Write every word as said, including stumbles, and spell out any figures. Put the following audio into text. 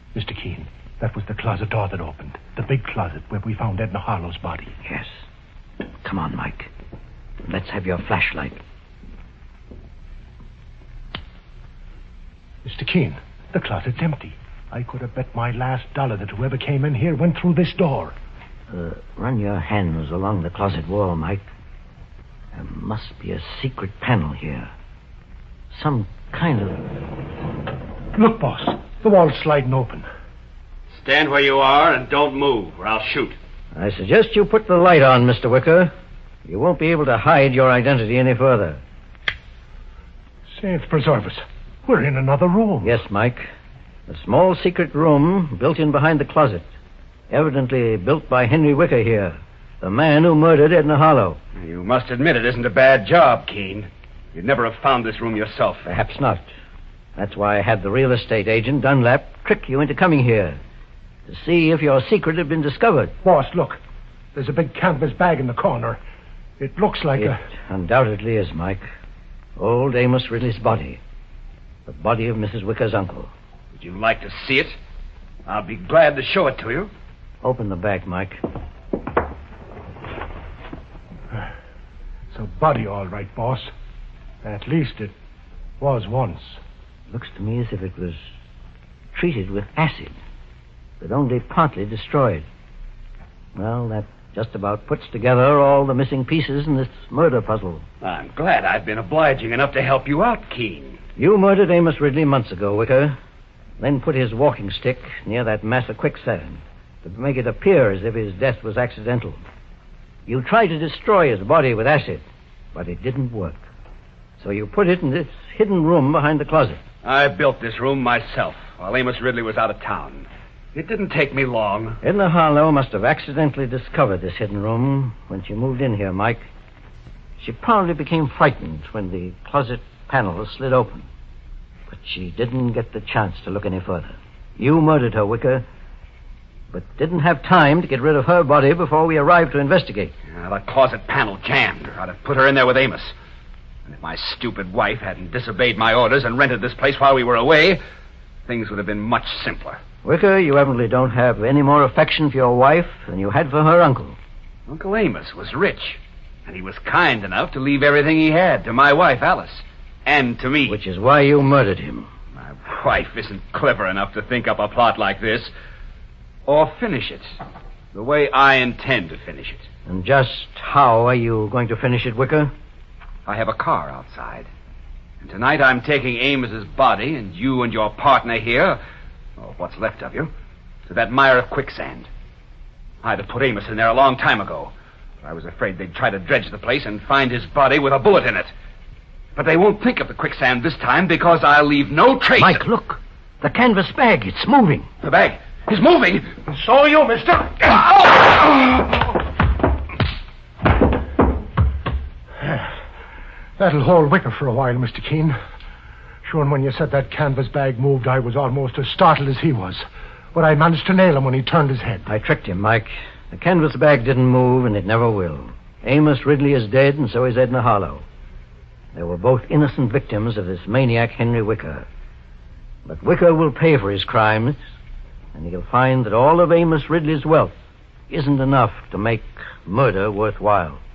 Mister Keene, that was the closet door that opened. The big closet where we found Edna Harlow's body. Yes. Come on, Mike. Let's have your flashlight. Mister Keene, the closet's empty. I could have bet my last dollar that whoever came in here went through this door. Uh, run your hands along the closet wall, Mike. There must be a secret panel here. Some kind of... Look, boss. The wall's sliding open. Stand where you are and don't move, or I'll shoot. I suggest you put the light on, Mister Wicker. You won't be able to hide your identity any further. Saints preserve us. We're in another room. Yes, Mike. A small secret room built in behind the closet. Evidently built by Henry Wicker here, the man who murdered Edna Harlow. You must admit it isn't a bad job, Keene. You'd never have found this room yourself. Perhaps not. That's why I had the real estate agent, Dunlap, trick you into coming here. To see if your secret had been discovered. Boss, look. There's a big canvas bag in the corner. It looks like it a... It undoubtedly is, Mike. Old Amos Ridley's body. The body of Missus Wicker's uncle. Would you like to see it? I'll be glad to show it to you. Open the bag, Mike. It's a body, all right, boss. At least it was once. Looks to me as if it was treated with acid, but only partly destroyed. Well, that just about puts together all the missing pieces in this murder puzzle. I'm glad I've been obliging enough to help you out, Keene. You murdered Amos Ridley months ago, Wicker. Then put his walking stick near that mass of quicksand to make it appear as if his death was accidental. You tried to destroy his body with acid, but it didn't work. So you put it in this hidden room behind the closet. I built this room myself while Amos Ridley was out of town. It didn't take me long. Edna Harlow must have accidentally discovered this hidden room when she moved in here, Mike. She probably became frightened when the closet panel slid open. But she didn't get the chance to look any further. You murdered her, Wicker, but didn't have time to get rid of her body before we arrived to investigate. Yeah, the closet panel jammed. I'd have put her in there with Amos. And if my stupid wife hadn't disobeyed my orders and rented this place while we were away, things would have been much simpler. Wicker, you evidently don't have any more affection for your wife than you had for her uncle. Uncle Amos was rich, and he was kind enough to leave everything he had to my wife, Alice, and to me. Which is why you murdered him. My wife isn't clever enough to think up a plot like this, or finish it the way I intend to finish it. And just how are you going to finish it, Wicker? I have a car outside, and tonight I'm taking Amos's body and you and your partner here, or what's left of you, to that mire of quicksand. I'd have put Amos in there a long time ago, but I was afraid they'd try to dredge the place and find his body with a bullet in it. But they won't think of the quicksand this time because I'll leave no trace. Mike, look. The canvas bag, it's moving. The bag is moving. And so are you, mister. That'll hold Wicker for a while, Mister Keene. Sure, and when you said that canvas bag moved, I was almost as startled as he was. But I managed to nail him when he turned his head. I tricked him, Mike. The canvas bag didn't move, and it never will. Amos Ridley is dead, and so is Edna Harlow. They were both innocent victims of this maniac Henry Wicker. But Wicker will pay for his crimes, and he'll find that all of Amos Ridley's wealth isn't enough to make murder worthwhile.